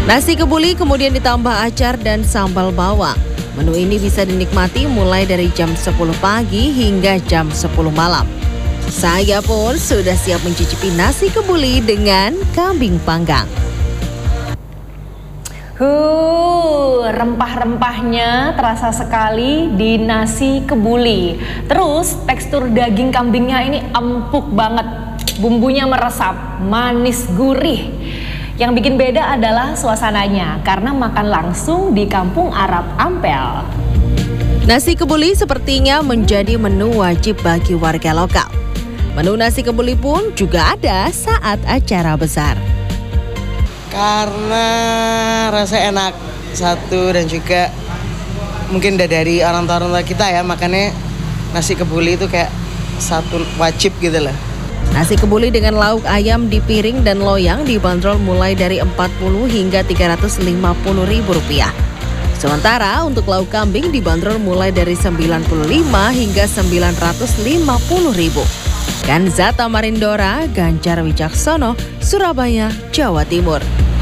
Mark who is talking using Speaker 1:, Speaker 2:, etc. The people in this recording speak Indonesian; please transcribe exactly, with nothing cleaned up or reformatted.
Speaker 1: Nasi kebuli kemudian ditambah acar dan sambal bawang. Menu ini bisa dinikmati mulai dari jam sepuluh pagi hingga jam sepuluh malam. Saya pun sudah siap mencicipi nasi kebuli dengan kambing panggang.
Speaker 2: Huh, rempah-rempahnya terasa sekali di nasi kebuli. Terus tekstur daging kambingnya ini empuk banget. Bumbunya meresap, manis gurih. Yang bikin beda adalah suasananya karena makan langsung di Kampung Arab Ampel.
Speaker 1: Nasi kebuli sepertinya menjadi menu wajib bagi warga lokal. Menu nasi kebuli pun juga ada saat acara besar.
Speaker 3: Karena rasa enak satu dan juga mungkin dari orang tua kita ya, makanya nasi kebuli itu kayak satu wajib gitu lah.
Speaker 1: Nasi kebuli dengan lauk ayam di piring dan loyang dibanderol mulai dari empat puluh hingga tiga ratus lima puluh ribu rupiah. Sementara untuk lauk kambing dibanderol mulai dari sembilan puluh lima hingga sembilan ratus lima puluh ribu. Kanza Tamarindora, Ganjar Wicaksono, Surabaya, Jawa Timur.